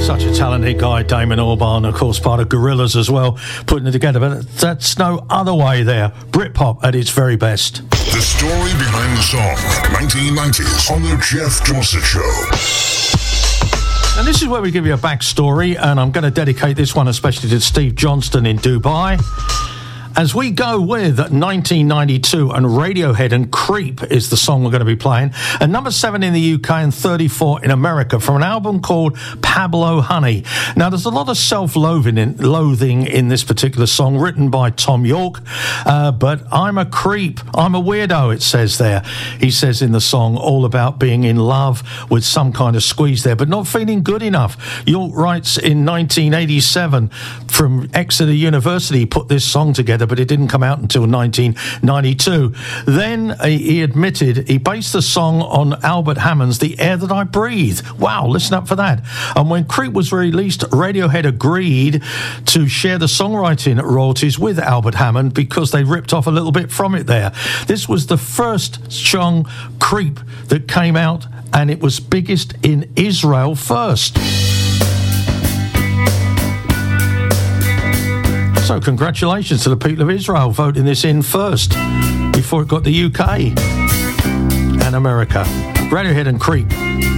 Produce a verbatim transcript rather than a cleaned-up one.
Such a talented guy, Damon Albarn, of course, part of Gorillaz as well, putting it together. But that's no other way there. Britpop at its very best. The story behind the song, nineteen nineties, on the Jeff Dorset Show. And this is where we give you a backstory, and I'm going to dedicate this one especially to Steve Johnston in Dubai. As we go with nineteen ninety-two, and Radiohead and Creep is the song we're going to be playing. And number seven in the U K and thirty-four in America from an album called Pablo Honey. Now, there's a lot of self-loathing in, loathing in this particular song, written by Tom York. Uh, but I'm a creep, I'm a weirdo, it says there. He says in the song, all about being in love with some kind of squeeze there, but not feeling good enough. York writes in nineteen eighty-seven from Exeter University, put this song together, but it didn't come out until nineteen ninety-two. Then uh, he admitted he based the song on Albert Hammond's The Air That I Breathe. Wow, listen up for that. And when Creep was released, Radiohead agreed to share the songwriting royalties with Albert Hammond because they ripped off a little bit from it there. This was the first song, Creep, that came out, and it was biggest in Israel first. So congratulations to the people of Israel voting this in first before it got the U K and America. Radiohead and Creep.